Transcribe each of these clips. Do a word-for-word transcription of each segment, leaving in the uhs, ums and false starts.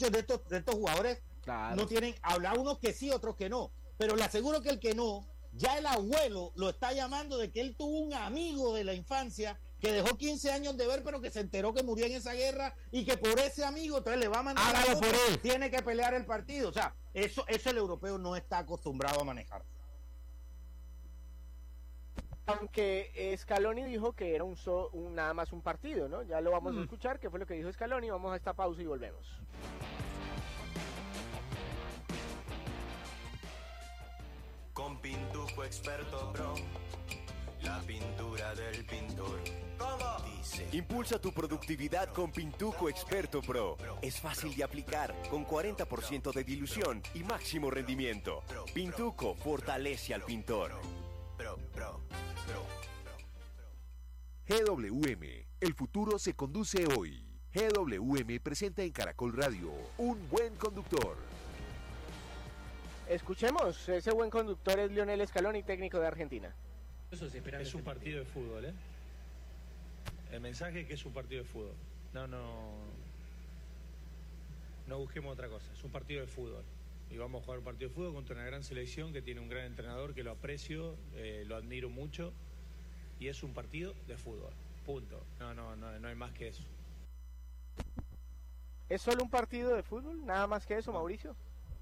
de estos, de estos jugadores claro. no tienen, habrá unos que sí, otros que no, pero le aseguro que el que no, ya el abuelo lo está llamando de que él tuvo un amigo de la infancia que dejó quince años de ver, pero que se enteró que murió en esa guerra y que por ese amigo entonces le va a mandar Hágalo por él. Tiene que pelear el partido. O sea, eso, eso el europeo no está acostumbrado a manejar. Aunque Scaloni dijo que era un, so, un nada más un partido, ¿no? Ya lo vamos mm. a escuchar, que fue lo que dijo Scaloni. Vamos a esta pausa y volvemos. Con Pintuco Experto Pro, la pintura del pintor. ¿Cómo? Dice. Impulsa tu productividad con Pintuco Experto Pro. Es fácil de aplicar, con cuarenta por ciento de dilución y máximo rendimiento. Pintuco fortalece al pintor. Pro, pro, pro, G W M, el futuro se conduce hoy. G W M presenta en Caracol Radio Un Buen Conductor. Escuchemos, ese buen conductor es Lionel Scaloni, técnico de Argentina. Es un partido de fútbol, ¿eh? El mensaje es que es un partido de fútbol. No, no. No busquemos otra cosa. Es un partido de fútbol. Y vamos a jugar un partido de fútbol contra una gran selección que tiene un gran entrenador que lo aprecio, eh, lo admiro mucho. Y es un partido de fútbol. Punto. No, no, no, no hay más que eso. ¿Es solo un partido de fútbol? ¿Nada más que eso, Mauricio?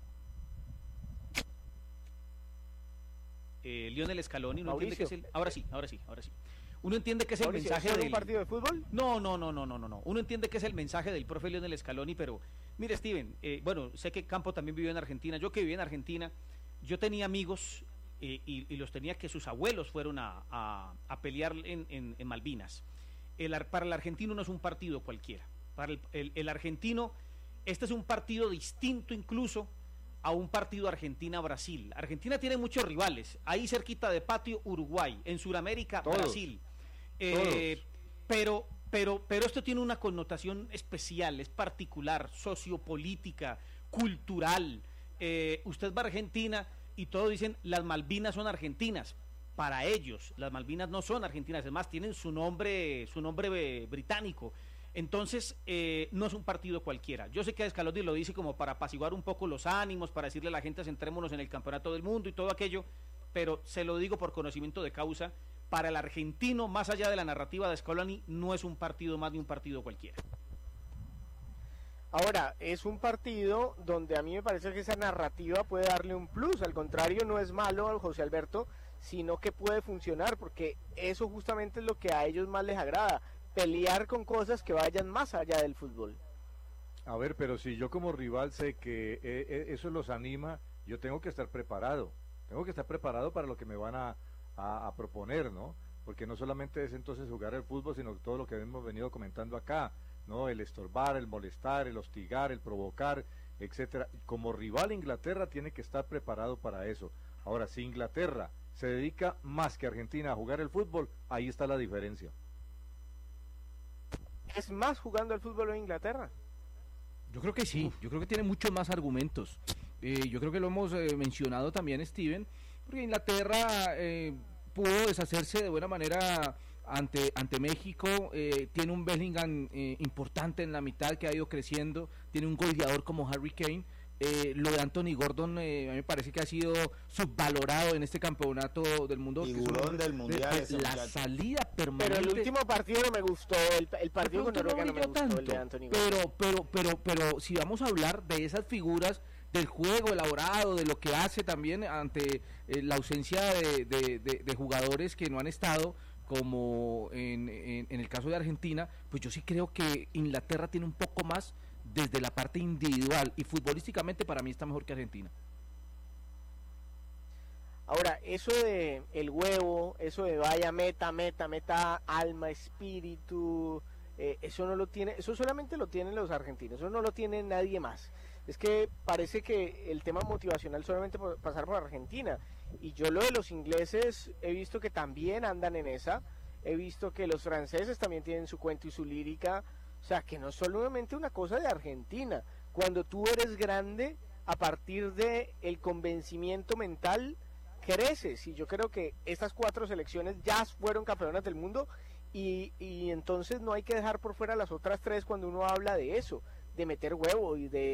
Eh, Lionel Scaloni, uno entiende que es el... Ahora sí, ahora sí, ahora sí. Uno entiende que es el Mauricio, mensaje ¿es del... un partido de fútbol? No, no, no, no, no, no, no. Uno entiende que es el mensaje del profe Lionel Scaloni, pero mire, Steven, eh, bueno, sé que Campo también vivió en Argentina. Yo que viví en Argentina, yo tenía amigos eh, y, y los tenía que sus abuelos fueron a, a, a pelear en, en, en Malvinas. El, para el argentino no es un partido cualquiera. Para el, el, el argentino, este es un partido distinto incluso a un partido Argentina-Brasil. Argentina tiene muchos rivales, ahí cerquita de patio Uruguay, en Sudamérica Todos. Brasil. Eh, pero, pero, pero esto tiene una connotación especial, es particular, sociopolítica, cultural. Eh, usted va a Argentina y todos dicen las Malvinas son argentinas. Para ellos, las Malvinas no son argentinas, además tienen su nombre, su nombre británico. Entonces, eh, no es un partido cualquiera. Yo sé que Scaloni lo dice como para apaciguar un poco los ánimos, para decirle a la gente centrémonos en el campeonato del mundo y todo aquello, pero se lo digo por conocimiento de causa, para el argentino, más allá de la narrativa de Scaloni, no es un partido más ni un partido cualquiera. Ahora, es un partido donde a mí me parece que esa narrativa puede darle un plus, al contrario, no es malo, José Alberto, sino que puede funcionar, porque eso justamente es lo que a ellos más les agrada, pelear con cosas que vayan más allá del fútbol. A ver, pero si yo como rival sé que eh, eh, eso los anima, yo tengo que estar preparado, tengo que estar preparado para lo que me van a, a, a proponer, ¿no? Porque no solamente es entonces jugar el fútbol, sino todo lo que hemos venido comentando acá, ¿no? El estorbar, el molestar, el hostigar, el provocar, etcétera. Como rival Inglaterra tiene que estar preparado para eso. Ahora, si Inglaterra se dedica más que Argentina a jugar el fútbol, ahí está la diferencia. ¿Es más jugando al fútbol en Inglaterra? Yo creo que sí, Uf. yo creo que tiene muchos más argumentos. Eh, yo creo que lo hemos eh, mencionado también, Steven, porque Inglaterra eh, pudo deshacerse de buena manera ante ante México, eh, tiene un Bellingham eh, importante en la mitad que ha ido creciendo, tiene un goleador como Harry Kane. Eh, lo de Anthony Gordon eh, a mí me parece que ha sido subvalorado en este campeonato del mundo. Figurón del mundial. De, la muchacho. salida permanente. Pero el último partido no me gustó, el, el partido con Noruega no me gustó, tanto, el de Anthony Gordon. Pero, pero, pero, pero si vamos a hablar de esas figuras, del juego elaborado, de lo que hace también ante eh, la ausencia de, de, de, de jugadores que no han estado, como en, en, en el caso de Argentina, pues yo sí creo que Inglaterra tiene un poco más desde la parte individual y futbolísticamente para mí está mejor que Argentina. Ahora, eso de el huevo, eso de vaya meta, meta, meta, alma, espíritu, eh, eso no lo tiene, eso solamente lo tienen los argentinos, eso no lo tiene nadie más. Es que parece que el tema motivacional solamente por pasar por Argentina, y yo lo de los ingleses he visto que también andan en esa, he visto que los franceses también tienen su cuento y su lírica. O sea, que no es solamente una cosa de Argentina. Cuando tú eres grande, a partir de el convencimiento mental, creces. Y yo creo que estas cuatro selecciones ya fueron campeonas del mundo y, y entonces no hay que dejar por fuera las otras tres cuando uno habla de eso, de meter huevo y de